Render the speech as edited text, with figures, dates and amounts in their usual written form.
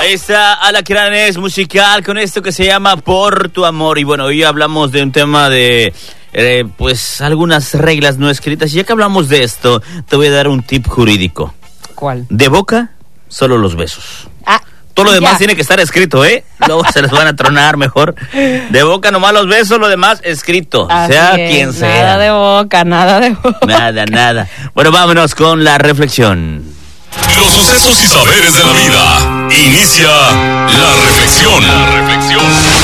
Ahí está Alacranes Musical con esto que se llama Por tu Amor. Y bueno, hoy hablamos de un tema de, pues, algunas reglas no escritas. Y ya que hablamos de esto, te voy a dar un tip jurídico. ¿Cuál? De boca, solo los besos. Ah, todo lo demás ya. tiene que estar escrito, ¿eh? Luego se les van a tronar mejor. De boca nomás los besos, lo demás escrito. Así sea es, quien sea. Nada de boca, nada de boca. Nada. Bueno, vámonos con la reflexión. Los sucesos y saberes de la vida. Inicia la reflexión.